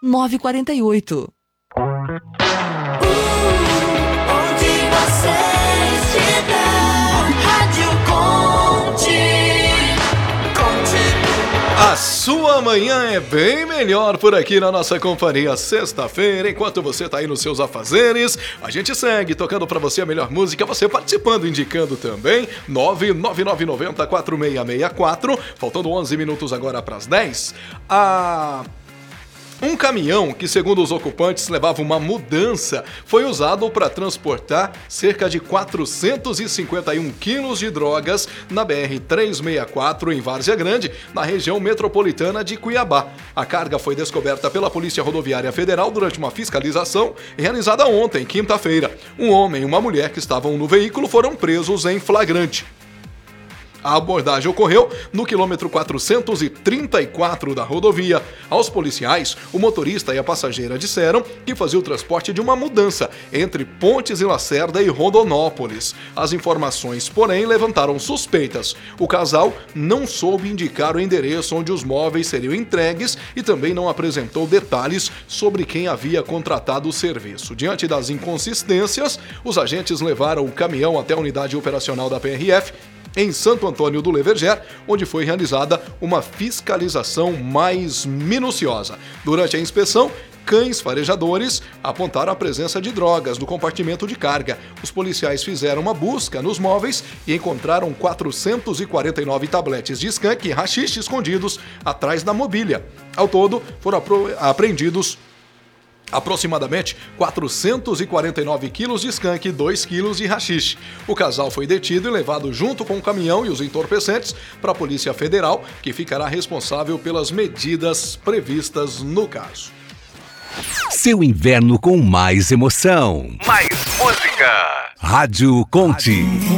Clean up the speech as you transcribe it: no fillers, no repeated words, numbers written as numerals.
948. Onde você estiver, Rádio Conte. A sua manhã é bem melhor por aqui na nossa companhia. Sexta-feira, enquanto você tá aí nos seus afazeres, a gente segue tocando pra você a melhor música, você participando, indicando também. 99990-4664. Faltando 11 minutos agora pras 10. Um caminhão que, segundo os ocupantes, levava uma mudança, foi usado para transportar cerca de 451 quilos de drogas na BR-364 em Várzea Grande, na região metropolitana de Cuiabá. A carga foi descoberta pela Polícia Rodoviária Federal durante uma fiscalização realizada ontem, quinta-feira. Um homem e uma mulher que estavam no veículo foram presos em flagrante. A abordagem ocorreu no quilômetro 434 da rodovia. Aos policiais, o motorista e a passageira disseram que fazia o transporte de uma mudança entre Pontes e Lacerda e Rondonópolis. As informações, porém, levantaram suspeitas. O casal não soube indicar o endereço onde os móveis seriam entregues e também não apresentou detalhes sobre quem havia contratado o serviço. Diante das inconsistências, os agentes levaram o caminhão até a unidade operacional da PRF em Santo Antônio do Leverger, onde foi realizada uma fiscalização mais minuciosa. Durante a inspeção, cães farejadores apontaram a presença de drogas no compartimento de carga. Os policiais fizeram uma busca nos móveis e encontraram 449 tabletes de skunk e haxixe escondidos atrás da mobília. Ao todo, foram apreendidos aproximadamente 449 quilos de skunk e 2 quilos de haxixe. O casal foi detido e levado junto com o caminhão e os entorpecentes para a Polícia Federal, que ficará responsável pelas medidas previstas no caso. Seu inverno com mais emoção. Mais música. Rádio Conte.